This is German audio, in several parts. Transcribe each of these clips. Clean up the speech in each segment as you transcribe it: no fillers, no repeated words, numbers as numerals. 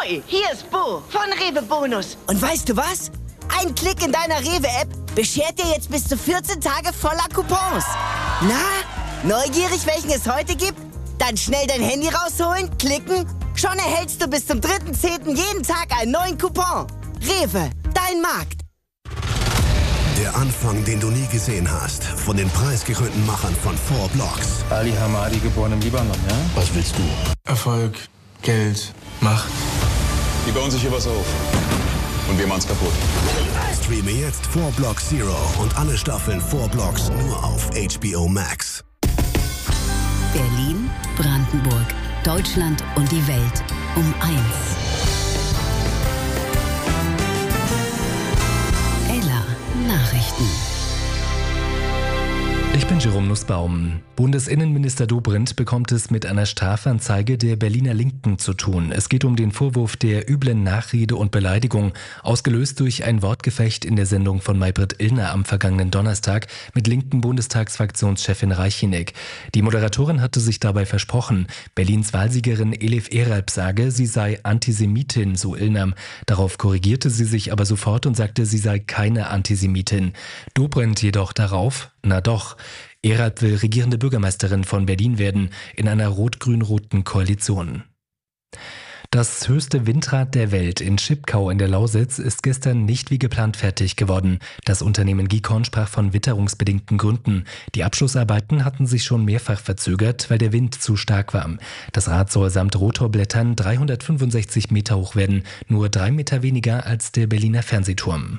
Ahoi, hier ist Bo von Rewe Bonus. Und weißt du was? Ein Klick in deiner Rewe-App beschert dir jetzt bis zu 14 Tage voller Coupons. Na, neugierig, welchen es heute gibt? Dann schnell dein Handy rausholen, klicken. Schon erhältst du bis zum 3.10. jeden Tag einen neuen Coupon. Rewe, dein Markt. Der Anfang, den du nie gesehen hast. Von den preisgekrönten Machern von 4 Blocks. Ali Hamadi, geboren im Libanon, ja? Was willst du? Erfolg, Geld, Macht. Die bauen sich hier was auf. Und wir machen's kaputt. Streame jetzt 4 Blocks Zero und alle Staffeln 4 Blocks nur auf HBO Max. Berlin, Brandenburg, Deutschland und die Welt um 1. Ella Nachrichten. Ich bin Jerome Nussbaum. Bundesinnenminister Dobrindt bekommt es mit einer Strafanzeige der Berliner Linken zu tun. Es geht um den Vorwurf der üblen Nachrede und Beleidigung, ausgelöst durch ein Wortgefecht in der Sendung von Maybrit Illner am vergangenen Donnerstag mit linken Bundestagsfraktionschefin Reicheneck. Die Moderatorin hatte sich dabei versprochen, Berlins Wahlsiegerin Elif Eralp sage, sie sei Antisemitin, so Illner. Darauf korrigierte sie sich aber sofort und sagte, sie sei keine Antisemitin. Dobrindt jedoch darauf, na doch. Eralp will regierende Bürgermeisterin von Berlin werden, in einer rot-grün-roten Koalition. Das höchste Windrad der Welt in Schipkau in der Lausitz ist gestern nicht wie geplant fertig geworden. Das Unternehmen Gikon sprach von witterungsbedingten Gründen. Die Abschlussarbeiten hatten sich schon mehrfach verzögert, weil der Wind zu stark war. Das Rad soll samt Rotorblättern 365 Meter hoch werden, nur 3 Meter weniger als der Berliner Fernsehturm.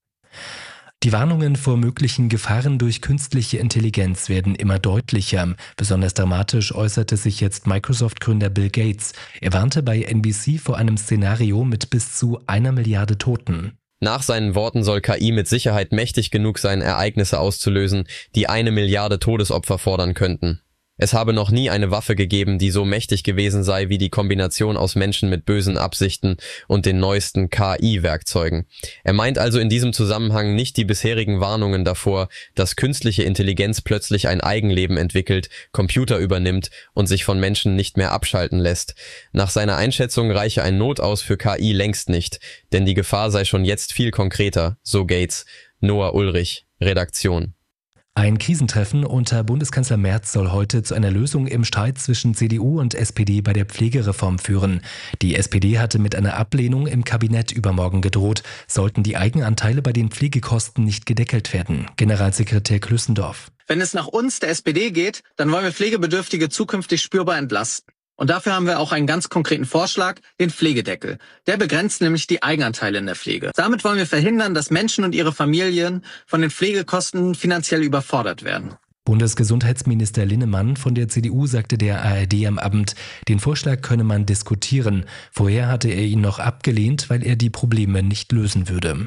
Die Warnungen vor möglichen Gefahren durch künstliche Intelligenz werden immer deutlicher. Besonders dramatisch äußerte sich jetzt Microsoft-Gründer Bill Gates. Er warnte bei NBC vor einem Szenario mit bis zu 1 Milliarde Toten. Nach seinen Worten soll KI mit Sicherheit mächtig genug sein, Ereignisse auszulösen, die 1 Milliarde Todesopfer fordern könnten. Es habe noch nie eine Waffe gegeben, die so mächtig gewesen sei wie die Kombination aus Menschen mit bösen Absichten und den neuesten KI-Werkzeugen. Er meint also in diesem Zusammenhang nicht die bisherigen Warnungen davor, dass künstliche Intelligenz plötzlich ein Eigenleben entwickelt, Computer übernimmt und sich von Menschen nicht mehr abschalten lässt. Nach seiner Einschätzung reiche ein Notaus für KI längst nicht, denn die Gefahr sei schon jetzt viel konkreter, so Gates. Noah Ulrich, Redaktion. Ein Krisentreffen unter Bundeskanzler Merz soll heute zu einer Lösung im Streit zwischen CDU und SPD bei der Pflegereform führen. Die SPD hatte mit einer Ablehnung im Kabinett übermorgen gedroht, sollten die Eigenanteile bei den Pflegekosten nicht gedeckelt werden. Generalsekretär Klüssendorf. Wenn es nach uns, der SPD, geht, dann wollen wir Pflegebedürftige zukünftig spürbar entlasten. Und dafür haben wir auch einen ganz konkreten Vorschlag, den Pflegedeckel. Der begrenzt nämlich die Eigenanteile in der Pflege. Damit wollen wir verhindern, dass Menschen und ihre Familien von den Pflegekosten finanziell überfordert werden. Bundesgesundheitsminister Linnemann von der CDU sagte der ARD am Abend, den Vorschlag könne man diskutieren. Vorher hatte er ihn noch abgelehnt, weil er die Probleme nicht lösen würde.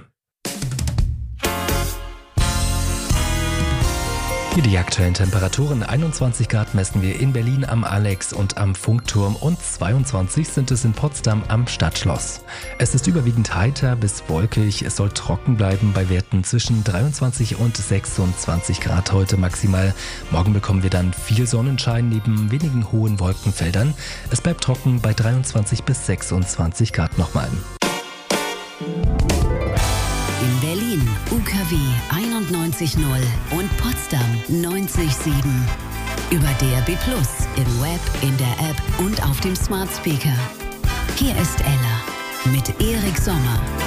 Hier die aktuellen Temperaturen. 21 Grad messen wir in Berlin am Alex und am Funkturm und 22 sind es in Potsdam am Stadtschloss. Es ist überwiegend heiter bis wolkig. Es soll trocken bleiben bei Werten zwischen 23 und 26 Grad heute maximal. Morgen bekommen wir dann viel Sonnenschein neben wenigen hohen Wolkenfeldern. Es bleibt trocken bei 23 bis 26 Grad nochmal. In Berlin UKW 91.0 und Potsdam 90.7. Über DAB+, im Web, in der App und auf dem Smart Speaker. Hier ist Ella mit Erik Sommer.